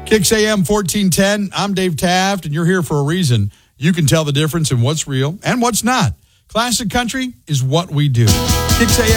Kicks AM 1410. I'm Dave Taft, and you're here for a reason. You can tell the difference in what's real and what's not. Classic country is what we do. Kicks AM